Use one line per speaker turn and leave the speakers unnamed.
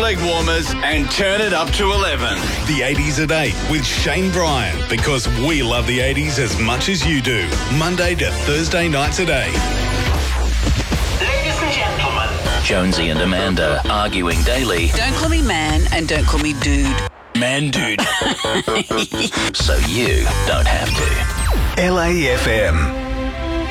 leg warmers and turn it up to 11.
The 80s at 8 with Shane Bryan, because we love the 80s as much as you do. Monday to Thursday nights at 8.
Ladies and gentlemen.
Jonesy and Amanda arguing daily.
Don't call me man and don't call me dude.
Man dude. So you don't have to.
LAFM.